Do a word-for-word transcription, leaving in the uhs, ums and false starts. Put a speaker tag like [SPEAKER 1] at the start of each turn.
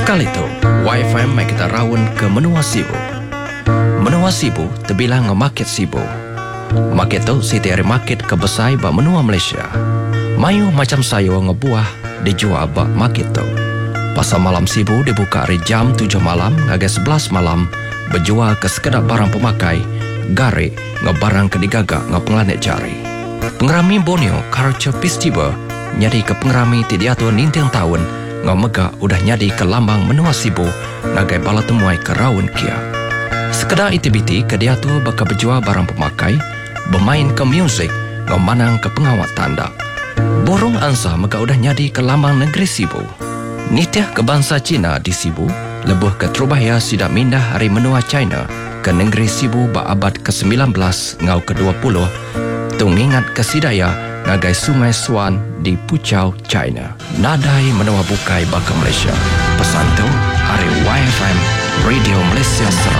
[SPEAKER 1] Sekali tu, Y F M mai kita rawun ke Menua Sibu. Menua Sibu terbilang nge market Sibu. Market tu setiap hari market kebesai ba menua Malaysia. Mayu macam sayur ngebuah dijual ba market tu. Pasar malam Sibu dibuka hari jam tujuh malam hingga sebelas malam, berjual ke sekedar barang pemakai, garik ngebarang ke digagak nge penglanet jari. Pengerami Borneo Culture Festival nyari ke pengerami ti diatur ninteng tahun ngau megak udah nyadi ke lambang Menua Sibu nagai bala temuai ke raun kia. Sekedar aktiviti ke diatur baka berjual barang pemakai, bermain ke muzik ngau manang ke pengawat tanda. Borong ansa megak udah nyadi ke lambang negeri Sibu. Nitiah ke bangsa Cina di Sibu lebuh ke terubahaya sidak mindah hari menua China ke negeri Sibu ba abad ke sembilan belas ngau ke dua puluh tungingat ke sidaya nagai Sungai Swan di Puchau, China. Nadai menua bukai baka Malaysia. Pesan tu hari Y F M Radio Malaysia Seram.